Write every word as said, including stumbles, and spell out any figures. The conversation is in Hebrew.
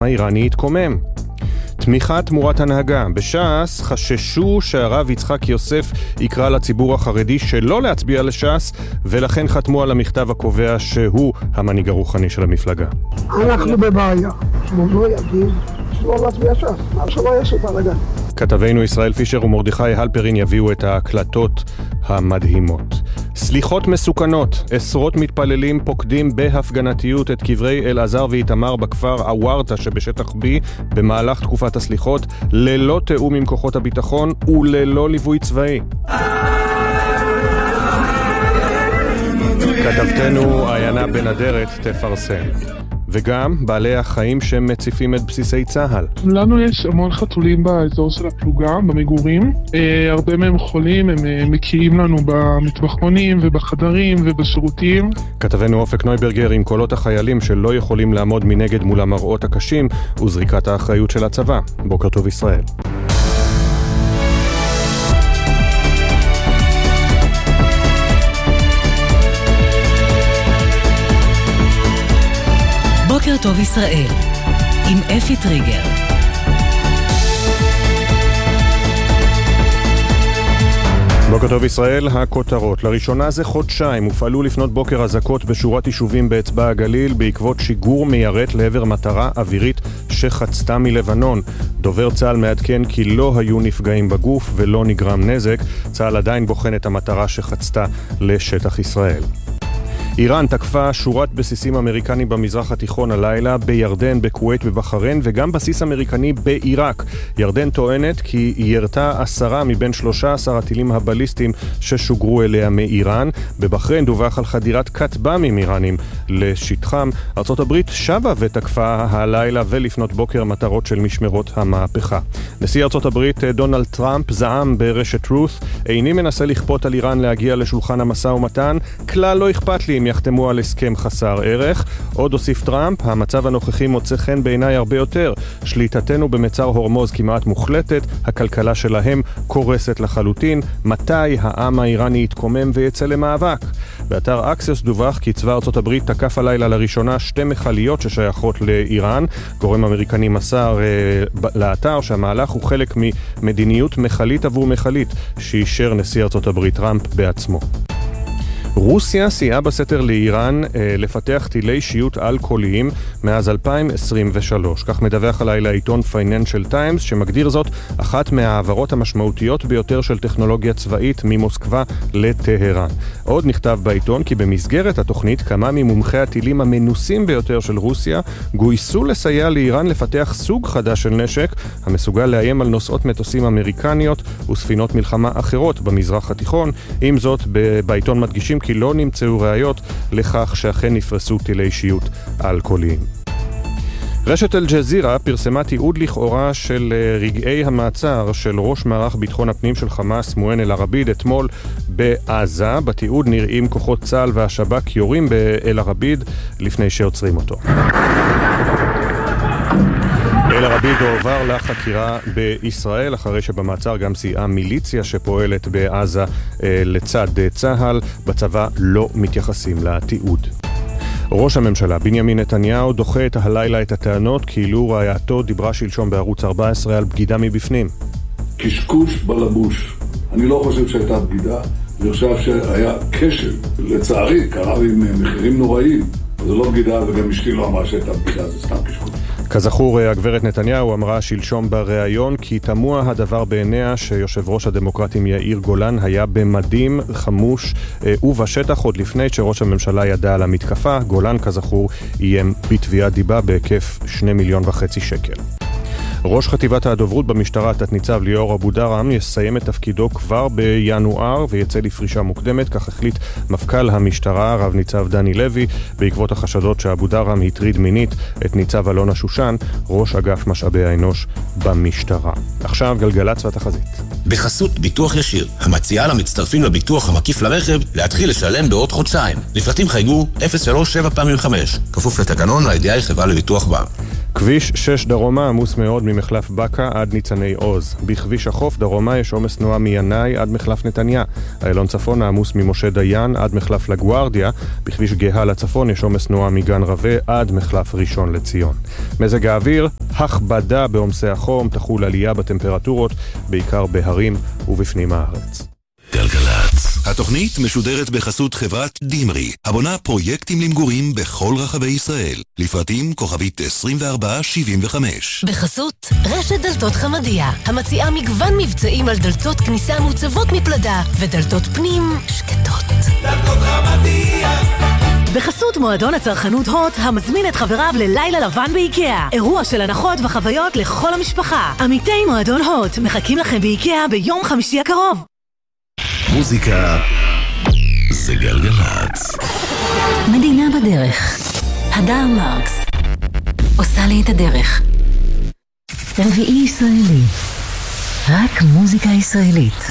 האיראני התקומם. תמיכה תמורת הנהגה. בש"ס חששו שהרב יצחק יוסף יקרא לציבור החרדי שלא להצביע לש"ס, ולכן חתמו על המכתב הקובע שהוא המנהיג הרוחני של המפלגה. אנחנו בבעיה. שהוא לא יגיד שלא להצביע ש"ס. מה שלא יש את הנהגה. כתבינו ישראל פישר ומרדכי הלפרין יביאו את ההקלטות המדהימות. סליחות מסוכנות. עשרות מתפללים פוקדים בהפגנתיות את קברי אלעזר ואיתמר בכפר אוורטה שבשטח בי במהלך תקופת הסליחות, ללא תאום עם כוחות הביטחון וללא ליווי צבאי. כתבתנו עיינה בן אדרת תפרסם. וגם בעלי החיים שמציפים את בסיסי צה"ל. לנו יש המון חתולים באזור של הפלוגה, במגורים. אה, הרבה מהם חולים, הם אה, מקיאים לנו במטבחונים ובחדרים ובשירותים. כתבנו אופק נויברגר עם קולות החיילים שלא יכולים לעמוד מנגד מול המראות הקשים וזריקת האחריות של הצבא. בוקר טוב ישראל. בוקר טוב ישראל, עם אפי טריגר. בוקר טוב ישראל, הכותרות. לראשונה זה חודשיים הופעלו לפנות בוקר אזעקות בשורת יישובים באצבע הגליל בעקבות שיגור מיירט לעבר מטרה אווירית שחצתה מלבנון. דובר צה"ל מעדכן כי לא היו נפגעים בגוף ולא נגרם נזק. צה"ל עדיין בוחן את המטרה שחצתה לשטח ישראל. איראן תקפה שורת בסיסים אמריקנים במזרח התיכון הלילה, בירדן, בכווית, בבחריין, וגם בסיס אמריקני בעיראק. ירדן טוענת כי היא ירתה עשרה מבין שלושה עשר הטילים הבליסטיים ששוגרו אליה מאיראן. בבחריין דווח על חדירת כטב"מים איראנים לשטחם. ארצות הברית שבה ותקפה הלילה ולפנות בוקר מטרות של משמרות המהפכה. נשיא ארצות הברית דונלד טראמפ זעם ברשת טרוס, איני מנסה לכפות על איראן להגיע לשולחן המשא ומתן, כלל לא אכפת לי אם יחתמו על הסכם חסר ערך. עוד הוסיף טראמפ, המצב הנוכחי מוצא חן בעיניי הרבה יותר. שליטתנו במצר הורמוז כמעט מוחלטת, הכלכלה שלהם קורסת לחלוטין. מתי העם האיראני יתקומם ויצא למאבק? באתר אקסיוס דווח כי צבא ארצות הברית תקף הלילה לראשונה שתי מכליות ששייכות לאיראן. גורם אמריקני מסר אה, לאתר שהמהלך הוא חלק ממדיניות מכלית עבור מכלית שאישר נשיא ארצות הברית טראמפ בעצמו. רוסיה סייעה בסתר לאיראן אה, לפתח טילי שיוט אלכוהוליים מאז אלפיים עשרים ושלוש. כך מדווח הלילה העיתון פייננשל טיימס, שמגדיר זאת אחת מהעברות המשמעותיות ביותר של טכנולוגיה צבאית ממוסקבה לטהרן. עוד נכתב בעיתון כי במסגרת התוכנית כמה ממומחי הטילים המנוסים ביותר של רוסיה גויסו לסייע לאיראן לפתח סוג חדש של נשק המסוגל לאיים על נוסעות מטוסים אמריקניות וספינות מלחמה אחרות במזרח התיכון. עם זאת, בעיתון מדגישים כי לא נמצאו ראיות לכך שאכן נפרסו טילי שיוט אלכוהוליים. רשת אל-ג'זירה פרסמה תיעוד לכאורה של רגעי המעצר של ראש מערך ביטחון הפנים של חמאס מוען אל-ערביד אתמול בעזה. בתיעוד נראים כוחות צה"ל והשב"כ יורים באל-ערביד לפני שעוצרים אותו. אל-ערביד הועבר לחקירה בישראל, אחרי שבמעצר גם סייעה מיליציה שפועלת בעזה אה, לצד צה"ל. בצבא לא מתייחסים לתיעוד. ראש הממשלה בנימין נתניהו דוחה את הלילה את הטענות כאילו רעייתו דיברה שלשום בערוץ ארבע עשרה על בגידה מבפנים. קשקוש בלבוש. אני לא חושב שהייתה בגידה, אני חושב שהיה כשל. לצערי, קרה עם מחירים נוראים. זה לא בגידה, וגם אשתי לא אמרה שהייתה בגידה, זה סתם קשקוש. כזכור, הגברת נתניהו אמרה שלשום בריאיון כי תמוה הדבר בעיניה שיושב ראש הדמוקרטים יאיר גולן היה במדים חמוש ובשטח עוד לפני שראש הממשלה ידע על המתקפה. גולן כזכור איים בתביעת דיבה בהיקף שני מיליון וחצי שקל. ראש חטיבת הדוברות במשטרה, תת ניצב ליאור אבו דרם, יסיים את תפקידו כבר בינואר ויצא לפרישה מוקדמת. כך החליט מפכ"ל המשטרה, רב ניצב דני לוי, בעקבות החשדות שאבו דרם הטריד מינית את ניצב אלונה שושן, ראש אגף משאבי האנוש במשטרה. עכשיו גלגלצ והתחזית. בחסות ביטוח ישיר, המציעה למצטרפים לביטוח המקיף לרכב להתחיל לשלם בעוד חודשיים. לפרטים חייגו אפס שלוש שבע פעמים חמש, כפוף לתקנון לידיעה חברה לביטוח בע"מ. כביש שש דרומה עמוס מאוד ממחלף בקה עד ניצני עוז. בכביש החוף דרומה יש עומס תנועה מינאי עד מחלף נתניה. איילון צפון עמוס ממשה דיין עד מחלף לגוארדיה. בכביש גאה לצפון יש עומס תנועה מגן רווה עד מחלף ראשון לציון. מזג האוויר, הכבדה בעומסי החום, תחול עלייה בטמפרטורות, בעיקר בהרים ובפנים הארץ. גלגלצ. התוכנית משודרת בחסות חברת דימרי, הבונה פרויקטים למגורים בכל רחבי ישראל. לפרטים כוכבית עשרים וארבע שבעים וחמש. בחסות רשת דלתות חמדיה, המציעה מגוון מבצעים על דלתות כניסה מוצבות מפלדה ודלתות פנים שקטות. דלתות חמדיה. בחסות מועדון הצרכנות הוט, המזמין את חבריו ללילה לבן באיקאה. אירוע של הנחות וחוויות לכל המשפחה. עמיתי מועדון הוט מחכים לכם באיקאה ביום חמישי הקרוב. מוזיקה זה גלגלצ. מדינה בדרך. הדר מרקס עושה לי את הדרך. רביעי ישראלי, רק מוזיקה ישראלית.